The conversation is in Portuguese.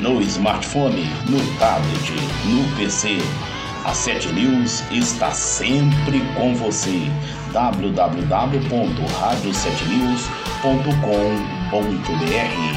no smartphone, no tablet, no PC. A 7 News está sempre com você. www.radio7news.com.br